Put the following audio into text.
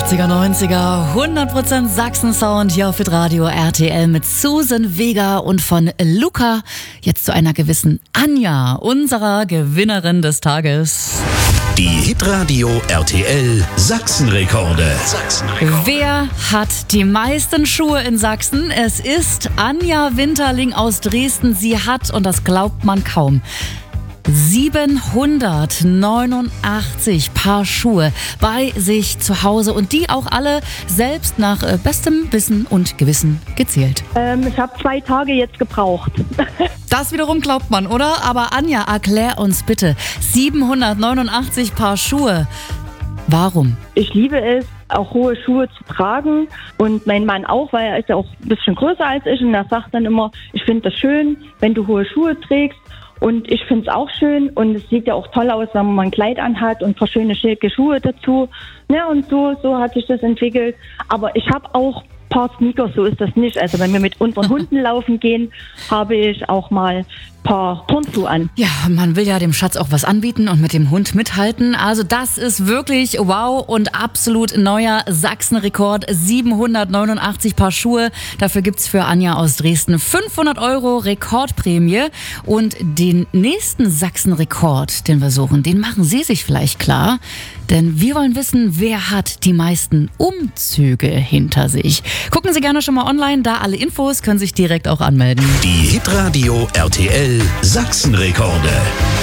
80er, 90er, 100% Sachsen-Sound hier auf Radio RTL mit Susan Vega und von Luca. Jetzt zu einer gewissen Anja, unserer Gewinnerin des Tages. Die Hitradio RTL Sachsenrekorde. Wer hat die meisten Schuhe in Sachsen? Es ist Anja Winterling aus Dresden. Sie hat, und das glaubt man kaum, 789 Paar Schuhe bei sich zu Hause und die auch alle selbst nach bestem Wissen und Gewissen gezählt. Ich habe 2 Tage jetzt gebraucht. Das wiederum glaubt man, oder? Aber Anja, erklär uns bitte, 789 Paar Schuhe. Warum? Ich liebe es, auch hohe Schuhe zu tragen und mein Mann auch, weil er ist ja auch ein bisschen größer als ich und er sagt dann immer, ich finde das schön, wenn du hohe Schuhe trägst. Und ich finde es auch schön und es sieht ja auch toll aus, wenn man mal ein Kleid anhat und ein paar schöne, schicke Schuhe dazu. Ja, und so hat sich das entwickelt. Aber ich habe auch ein paar Sneakers, so ist das nicht. Also wenn wir mit unseren Hunden laufen gehen, habe ich auch mal ein paar Turnschuhe an. Ja, man will ja dem Schatz auch was anbieten und mit dem Hund mithalten. Also das ist wirklich wow und absolut neuer Sachsenrekord. 789 Paar Schuhe. Dafür gibt's für Anja aus Dresden 500 € Rekordprämie. Und den nächsten Sachsenrekord, den wir suchen, den machen Sie sich vielleicht klar. Denn wir wollen wissen, wer hat die meisten Umzüge hinter sich. Gucken Sie gerne schon mal online, da alle Infos, können sich direkt auch anmelden. Die Hitradio RTL Sachsenrekorde.